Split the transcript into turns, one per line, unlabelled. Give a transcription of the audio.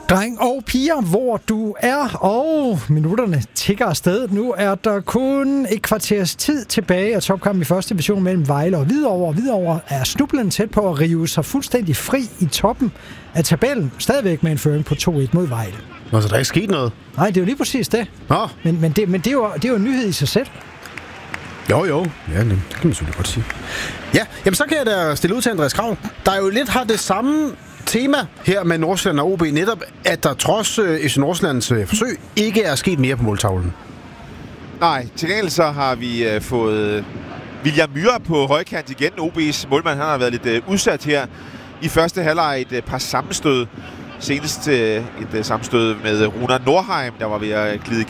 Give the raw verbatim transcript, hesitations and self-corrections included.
Dreng og piger, hvor du er, og minutterne tikker afsted. Nu er der kun et kvarters tid tilbage af topkampen i første division mellem Vejle og Hvidovre. Hvidovre er snublende tæt på at rive sig fuldstændig fri i toppen af tabellen. Stadigvæk med en føring på to et mod Vejle.
Nå, så der er ikke sket noget?
Nej, det er jo lige præcis det.
Nå.
Men, men, det, men det, er jo, det er jo en nyhed i sig selv.
Jo, jo. Ja, det kan man selvfølgelig godt sige. Ja, jamen så kan jeg da stille ud til Andreas Krav. Der er jo lidt har det samme tema her med Nordsjælland og O B, netop at der trods øh, F C Nordsjællands øh, forsøg ikke er sket mere på måltavlen.
Nej, til gengæld så har vi øh, fået William Myhre på højkant igen. O B's målmand, han har været lidt øh, udsat her i første halvleg. Et øh, par sammenstød. Senest øh, et øh, sammenstød med Runar Nordheim, der var ved at glide